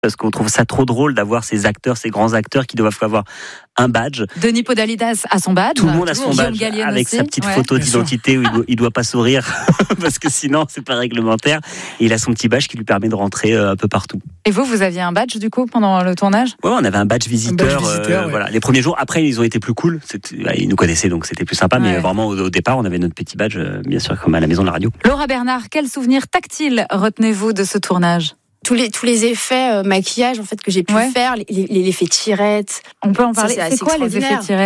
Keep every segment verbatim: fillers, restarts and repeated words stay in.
parce qu'on trouve ça trop drôle d'avoir ces acteurs, ces grands acteurs qui doivent avoir un badge. Denis Podalides a son badge. Tout le monde a son badge, Guillaume avec aussi. sa petite Ouais. photo d'identité où il doit, il doit pas sourire, parce que sinon c'est pas réglementaire. Et il a son petit badge qui lui permet de rentrer euh, un peu partout. Et vous, vous aviez un badge du coup pendant le tournage ? Ouais, on avait un badge visiteur. Un badge visiteur, euh, ouais. Voilà. Les premiers jours, après ils ont été plus cool. C'était, bah, ils nous connaissaient donc c'était plus sympa. Ouais. Mais vraiment au, au départ, on avait notre petit badge, euh, bien sûr, comme à la maison de la radio. Laura Bernard, quel souvenir tactile retenez-vous de ce tournage ? Tous les, tous les effets euh, maquillage en fait, que j'ai pu Ouais. faire, les, les, l'effet tirette. On peut en Ça, parler. c'est C'est, assez quoi les effets extraordinaire. tirettes ?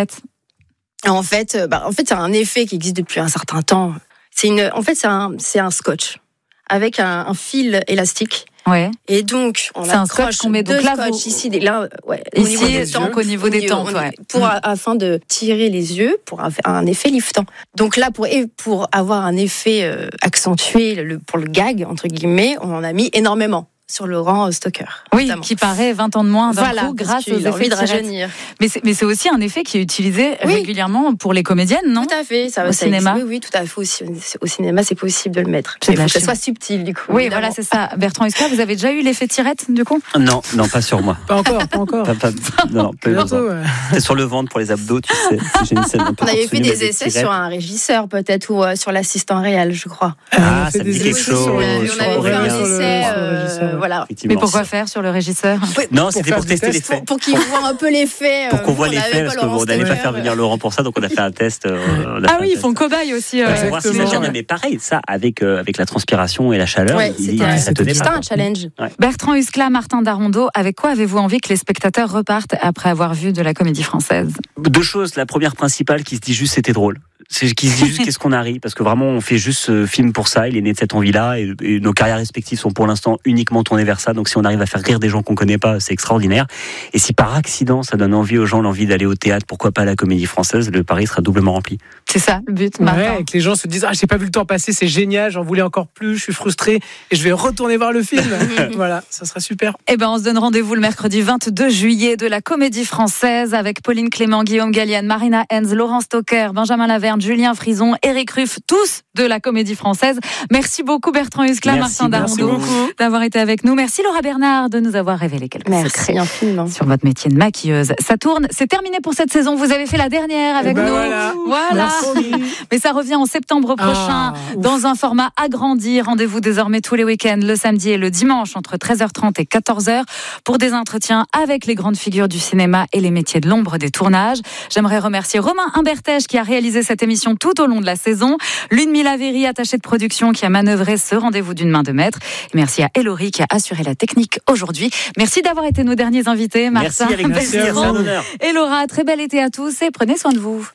En fait, euh, bah, en fait, c'est un effet qui existe depuis un certain temps. C'est une, en fait, c'est un, c'est un scotch avec un, un fil élastique. Ouais. Et donc, on C'est un accroche scotch qu'on met deux donc là, scotch vous- ici, des, là, ouais, au Ici, niveau des donc tempes, au niveau des niveau- tempes, on- ouais. pour Mm. afin de tirer les yeux pour un, un effet liftant. Donc là, pour et pour avoir un effet euh, accentué, le, pour le gag entre guillemets, on en a mis énormément sur Laurent Stocker. Oui, notamment. qui paraît vingt ans de moins d'un Voilà, coup parce grâce aux qu'il a envie effets de tirettes. rajeunir. Mais c'est, mais c'est aussi un effet qui est utilisé Oui. régulièrement pour les comédiennes, non ? Tout à fait, ça Au ça cinéma. existe. Oui, oui, tout à fait. Aussi, au cinéma, c'est possible de le mettre. C'est Il de la faut que ça chimie. soit subtil, du coup. Oui, évidemment. voilà, c'est ça. Bertrand Huskla, vous avez déjà eu l'effet tirette, du coup ? Non, non, pas sur moi. Pas encore, pas encore. Pas, pas, non, pas Bientôt, besoin. ouais. C'est sur le ventre pour les abdos, tu sais. Si j'ai une scène un peu On avait fait torse nu, des avec essais tirettes. sur un régisseur, peut-être, ou euh, sur l'assistant réel, je crois. Ah, On a fait ça me dit des quelque essais chose. sur on le- avait, sur on avait fait un Aurélien. sur le- essai, sur le euh, régisseur, ouais. voilà. Effectivement. Mais pourquoi faire sur le régisseur ? Non, c'était faire pour des tester tests. l'effet. Pour, pour qu'il voit un peu l'effet. Pour qu'on voit euh, l'effet, avait parce pas qu'on Laurent n'allait pas Stocker. faire venir Laurent pour ça, donc on a fait un test. euh, on a Ah fait oui, un ils font test. cobaye aussi. euh, Pour voir si ça Exactement. gêne, mais pareil, ça, avec, euh, avec la transpiration et la chaleur, Ouais, il- c'était ça un- c'est tenait c'était pas. un quoi. challenge. Bertrand Huskla, Martin Darondeau, avec quoi avez-vous envie que les spectateurs repartent après avoir vu de la comédie française ? Deux choses. La première principale qui se dit juste c'était drôle. C'est qui se dit juste qu'est-ce qu'on a ri, parce que vraiment on fait juste ce film pour ça. Il est né de cette envie-là et, et nos carrières respectives sont pour l'instant uniquement tournées vers ça. Donc si on arrive à faire rire des gens qu'on connaît pas, c'est extraordinaire. Et si par accident ça donne envie aux gens l'envie d'aller au théâtre, pourquoi pas à la Comédie Française, le pari sera doublement rempli. C'est ça le but, Ouais, Martin. et que les gens se disent ah j'ai pas vu le temps passer, c'est génial, j'en voulais encore plus, je suis frustré et je vais retourner voir le film. Voilà, ça sera super. Eh ben, on se donne rendez-vous le mercredi vingt-deux juillet de la Comédie Française avec Pauline Clément, Guillaume Gallienne, Marina Hens, Laurent Stocker, Benjamin Laverne, Julien Frison, Éric Ruff, tous de la Comédie Française. Merci beaucoup Bertrand Huskla, Merci, Martin merci Darondeau beaucoup. d'avoir été avec nous. Merci Laura Bernard de nous avoir révélé quelques Merci secrets infiniment. sur votre métier de maquilleuse. Ça tourne, c'est terminé pour cette saison. Vous avez fait la dernière avec Eh ben nous. voilà. Voilà. Merci. Mais ça revient en septembre prochain Ah, ouf. dans un format agrandi. Rendez-vous désormais tous les week-ends, le samedi et le dimanche entre treize heures trente et quatorze heures pour des entretiens avec les grandes figures du cinéma et les métiers de l'ombre des tournages. J'aimerais remercier Romain Humbertèche qui a réalisé cette émission tout au long de la saison, Ludmila Véry, attachée de production, qui a manœuvré ce rendez-vous d'une main de maître. Et merci à Elori qui a assuré la technique aujourd'hui. Merci d'avoir été nos derniers invités, Merci Martin avec plaisir, c'est Bertrand un honneur. et Laura. Très bel été à tous et prenez soin de vous.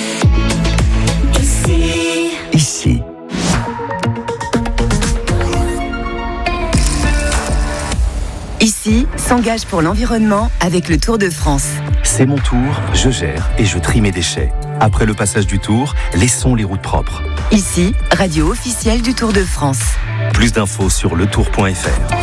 Ici. Ici s'engage pour l'environnement avec le Tour de France. C'est mon tour, je gère et je trie mes déchets. Après le passage du tour, laissons les routes propres. Ici, radio officielle du Tour de France. Plus d'infos sur le tour point f r.